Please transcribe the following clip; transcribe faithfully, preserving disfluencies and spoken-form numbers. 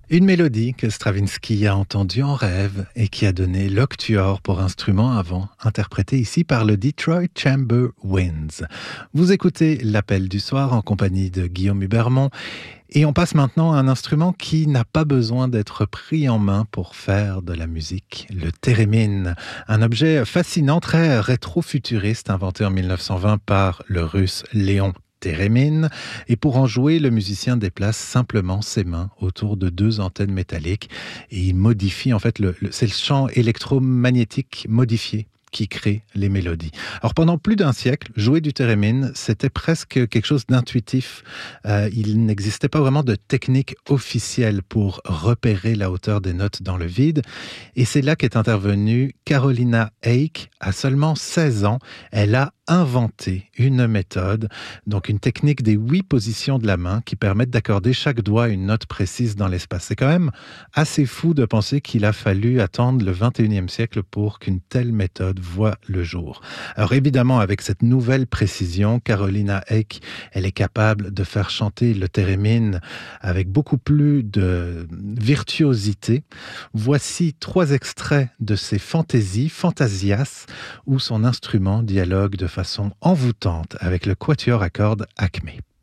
Une mélodie que Stravinsky a entendue en rêve et qui a donné l'octuor pour instrument avant, interprétée ici par le Detroit Chamber Winds. Vous écoutez l'Appel du soir en compagnie de Guillaume Hubermont et on passe maintenant à un instrument qui n'a pas besoin d'être pris en main pour faire de la musique, le thérémine. Un objet fascinant, très rétro-futuriste, inventé en mille neuf cent vingt par le russe Léon Térémine, et pour en jouer, le musicien déplace simplement ses mains autour de deux antennes métalliques et il modifie, en fait, le, le, c'est le champ électromagnétique modifié qui crée les mélodies. Alors pendant plus d'un siècle, jouer du thérémine, c'était presque quelque chose d'intuitif. Euh, il n'existait pas vraiment de technique officielle pour repérer la hauteur des notes dans le vide. Et c'est là qu'est intervenue Carolina Eyck. À seulement seize ans, elle a inventé une méthode, donc une technique des huit positions de la main qui permettent d'accorder chaque doigt une note précise dans l'espace. C'est quand même assez fou de penser qu'il a fallu attendre le vingt et unième siècle pour qu'une telle méthode voit le jour. Alors évidemment, avec cette nouvelle précision, Carolina Eyck, elle est capable de faire chanter le thérémine avec beaucoup plus de virtuosité. Voici trois extraits de ses fantaisies, Fantasias, où son instrument dialogue de façon envoûtante avec le quatuor à cordes Acmé.